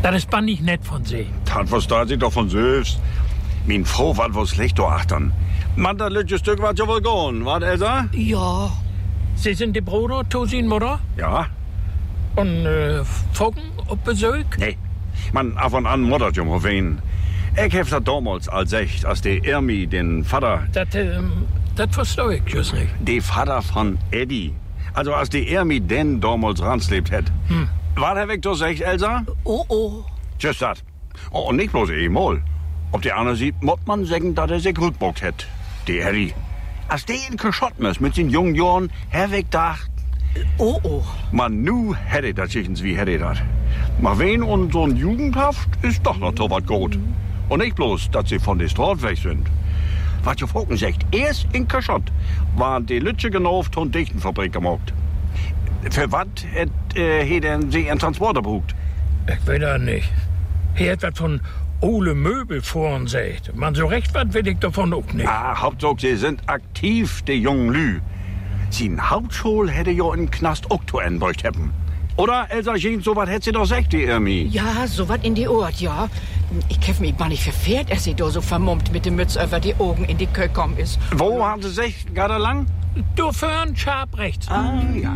Das ist bannig nett von Sie. Das versteht sich doch von selbst. Min Frau wat wohl schlecht achtern. Man, das letzte Stück wat ja wohl gone, wat, Elsa? Ja. Sie sind die Bruder, Tosin Mutter? Ja. Und Fogen auf Besuch? Nee. Man, ab und an moddert jung wen. Ich hab das damals als echt, als der Irmi, den Vater... Das verstehe ich just nicht. Der Vater von Eddie. Also als der Irmi den damals ranslebt hat. War der weg durch echt, Elsa? Oh. Just dat. Oh, und nicht bloß mal. Ob der andere sieht, muss man sagen, dass er sich rückbockt hat. Der Eddie. Als der in geschotten ist mit den jungen Jahren, herweg dacht. Oh. Man, nu hätte das Schichtens wie hätte das. Maar wen und so ein Jugendhaft ist doch noch so was gut. Und nicht bloß, dass sie von der Straße weg sind. Was ihr Focken sagt, erst in Kaschott waren die Lütsche genau auf die Dichtenfabrik gemacht. Für was hat denn sie einen Transporter gebucht? Ich weiß das nicht. Hier hat was von Ole Möbel vor uns sagt. Man, so recht was will ich davon auch nicht. Hauptsache, sie sind aktiv, die jungen Lü. Sie in Hauptschule hätte ja in Knast auch zu bräucht haben. Oder, Elsa Jean, so was hätte sie doch gesagt, die Irmi. Ja, so was in die Ort, ja. Ich käf mich mal nicht verfehlt, als sie da so vermummt mit dem Mütz über die Augen in die Kö gekommen ist. Wo haben sie sich gerade lang? Du fern, scharf rechts. Ah, ja.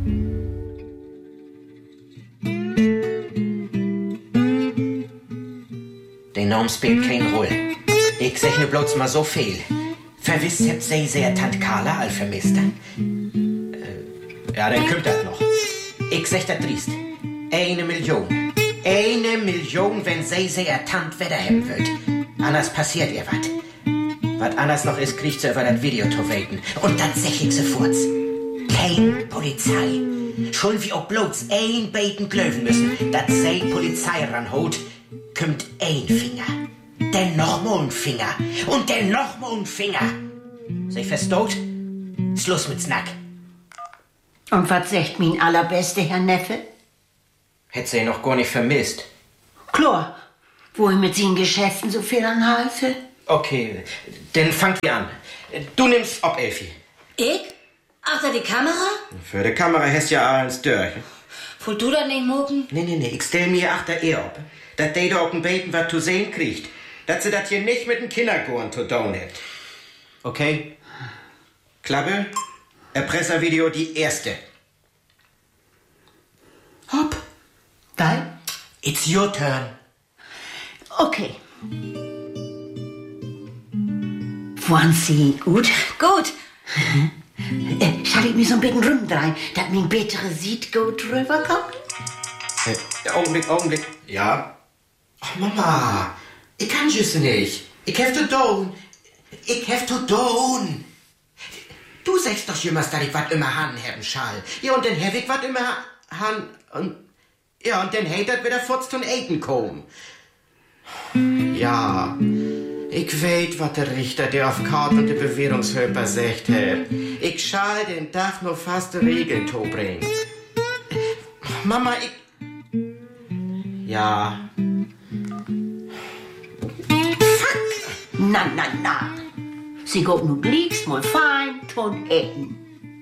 Der Name spielt keine Rolle. Ich sag nur bloß mal so viel. Verwisst habt sie sehr Tant Carla all vermisst. Ja, dann kommt das noch. Ich sag das driest. 1 Million. 1 Million, wenn sie sehr Tant Wetter haben wollt. Anders passiert ihr was. Was anders noch ist, kriegt sie über das Video zu weten. Und dann sag ich sofort. Kein Polizei. Schon wie auch bloß ein Beten klöven müssen, dass sie Polizei ranholt, kommt ein Finger. Dann noch mal ein Finger. Und dann noch mal ein Finger. Sie verstaut? Schluss mit Snack. Und was sagt mein allerbeste Herr Neffe? Hätt sie noch gar nicht vermisst. Klar, wo ich mit seinen Geschäften so viel anhalte. Okay, dann fangt wir an. Du nimmst ab, Elfi. Ich? Achter die Kamera? Für die Kamera hast ja alles durch. Wollt du das nicht mucken? Nee, ich stell mir achter ihr ab. Dass die da auf dem Beten was zu sehen kriegt. Dass sie das hier nicht mit den Kindergorn zu tun hat. Okay? Klappe? Erpresservideo die erste. Hopp. Geil. It's your turn. Okay. Waren Sie gut? Gut. Schall ich mir so ein bisschen rumdrehen, dass mein bittere Sied gut rüberkommt? Augenblick. Ja? Ach, Mama. Ich kann just nicht. Ich have to down. Du sagst doch jemals, dass ich was immer han haben schall. Ja, und dann hab ich was immer han. Und dann hat wieder futzt und Eten kommen. Ja, ich weet, was der Richter, der auf Kart und die Bewährungshöper sagt hat. Ich schall den Tag nur fast Regeln to bringen. Mama, Ja. Na. Sie geht nu blieks mal fein ton eten.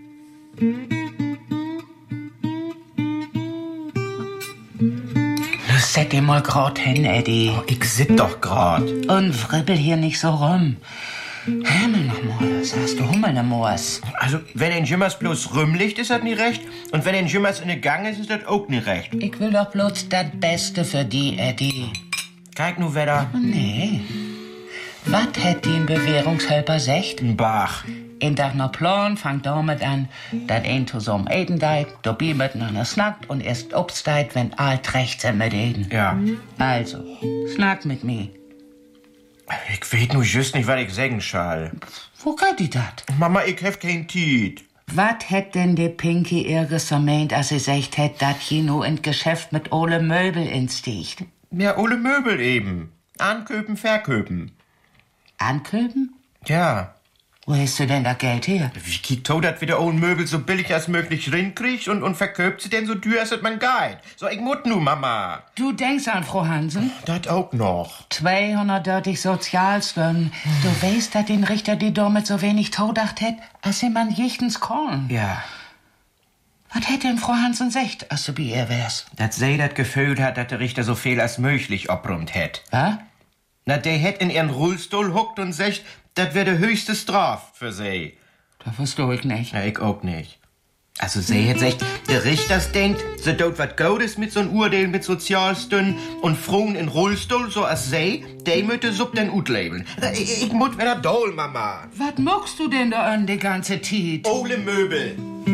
Set dir mal grad hin, Eddie. Oh, ich sit doch grad. Und fribbel hier nicht so rum. Himmel noch mal, sagst du Hummel ne Moos. Also, wenn ein Jimmers bloß rumliegt, ist das nicht recht. Und wenn ein Jimmers in der Gang ist das auch nicht recht. Ich will doch bloß das Beste für die, Eddie. Kijk nu Wetter. Nee. Was hätt die Bewährungshelper secht? Ein Bach. In dag noch Plan fangt damit an, dat ein zusammen eten deit, dabei miteinander snackt und erst obsteit, wenn alt recht sind mit eden. Ja. Also, snack mit mir. Ich weet nu just nicht, was ich sagen schall. Wo geht die dat? Mama, ich hef kein Tiet. Wat hätt denn die Pinky irres vermeint, als sie secht hätt, dat hier nur in Geschäft mit Ole Möbel insticht? Ja, Ole Möbel eben. Anköpen, verköpen. Anköpen? Ja. Wo hast du denn da Geld her? Wie kriegt to dat wieder ohne Möbel so billig als möglich rinkriegt und verköpt sie denn so teuer, als man geht? So, ich mut nu, Mama. Du denkst an Frau Hansen? Dat auch noch. 230 Sozialstunden. Du weißt, dass den Richter die damit so wenig todacht hätt, als jemand jichtens Korn. Ja. Was hätte denn Frau Hansen secht, als du bei ihr wärst? Dass sie das Gefühl hat, dass der Richter so viel als möglich obräumt hätt. Was? Na, der hätt in ihren Rollstuhl hockt und sagt, das wäre die höchste Straf für sie. Das verstehe ich nicht. Na, ich auch nicht. Also, sie hätt gesagt, der Richter denkt, sie tut was Gutes mit so'n Urteil mit Sozialstünden und Frauen in Rollstuhl, so als sie, die mütte sub den utlabeln. Ich muss wieder doll, Mama. Was magst du denn da an die ganze Zeit? Ole Möbel.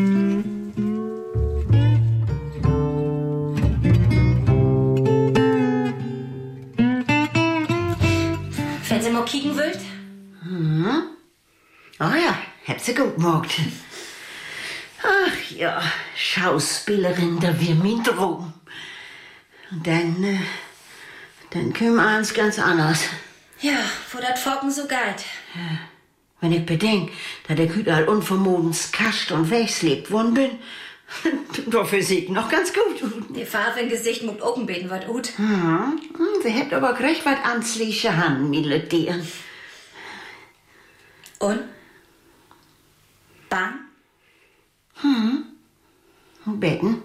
Wenn sie mal kicken wollt? Ah ja, hab sie gut gemacht. Ach ja, Schauspielerin, da wir mein Traum. Und dann können wir uns ganz anders. Ja, wo dat Focken so geht. Wenn ich bedenk, dass ich heute all unvermodens kascht und wegslebt worden bin, dafür sieht noch ganz gut. Die Farbe im Gesicht muckt oben beten wat gut. Sie hätt aber gleich was ansliche Hand, Militieren. Und? Bang? Betten?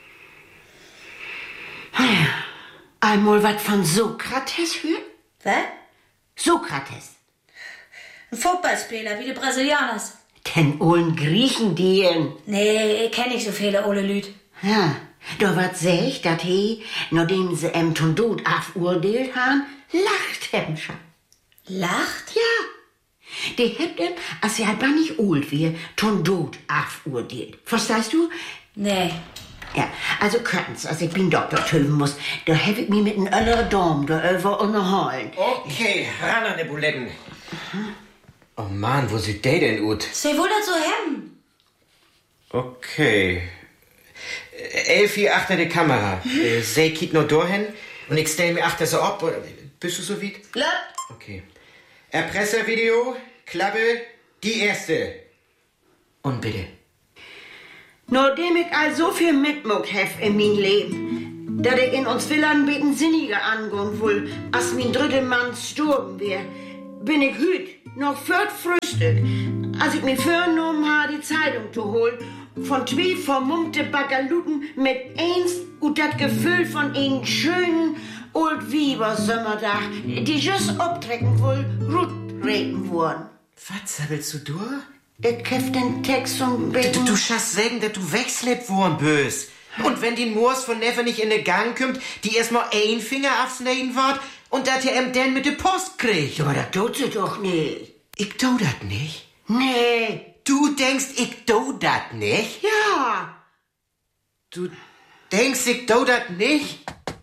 Einmal was von Sokrates hört? Was? Sokrates. Ein Fußballspieler wie die Brasilianers. Den ollen Griechen, die Nee, ich kenn nicht so viele ole Lüd. Ja, da wat sech, dat he, nachdem sie zum Tod aufurteilt haben, lacht hem schon. Lacht? Ja. Die hebt ihm, als er halt nicht alt wie, zum Tod aufurteilt. Verstehst du? Nee. Ja, also können's, als ich bin Doktor töten muss, da hab ich mich mit einem anderen Dom da über unterhalten. Okay, ran an die Buletten. Oh Mann, wo sieht der denn ut? Sie wohl das so hemmen? Okay. Elfi achter die Kamera. Sie kiekt noch dahin und ich stell mir achter so ab. Bist du so weit? Ja. Okay. Erpresservideo, Klappe, die erste. Und bitte. Nachdem ich all so viel mitmuck hef in mein Leben, dass ich in uns Villan beten sinniger angehen will, als mein dritter Mann gestorben wär, bin ich hüt noch für Frühstück, als ich mir vorgenommen habe, die Zeitung zu holen, von zwei vermummte Bagaluten mit eins und das Gefühl von einen schönen Old Wieber Sommerdach, die just abtrecken wohl, gut reden wollen. Was willst du durch? Ich hef den Text und beten. Du schaffst sagen, dass du wegslebt worden bös. Und wenn die Moors von Neffe nicht in den Gang kommt, die erstmal ein Finger aufsneiden wird und dass ihr ihm dann mit der Post kriegt. Aber das tut sie doch nicht. Ich tu dat nicht. Nee. Du denkst, ich tu dat nicht? Ja. Du denkst, ich tu dat nicht?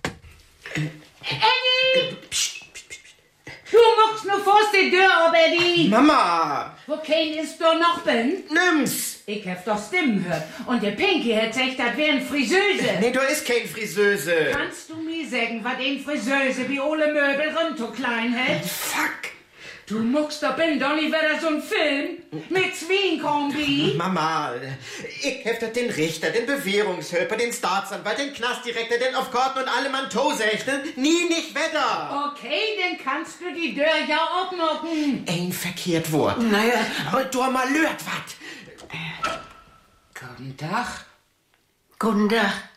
Eddie! Du machst nur fast die Tür ab, Eddie! Mama! Wo kein ist da noch bin? Nimm's! Ich hab doch Stimmen gehört. Und der Pinky hat gesagt, das wären Friseuse. Nee, da ist kein Friseuse. Kannst du mir sagen, was ein Friseuse wie Ole Möbel runter klein hält? Fuck! Du muckst da bin doch nicht wieder so ein Film mit Zwienkombi. Mama, ich hef dat den Richter, den Bewährungshilfe, den Staatsanwalt, den Knastdirektor, den auf Karten und alle Mann Tosechten. Nie nicht wetter. Okay, dann kannst du die Tür ja abmucken. Ein verkehrt Wort. Naja. Aber du mal lört wat. Guten Tag. Guten Tag.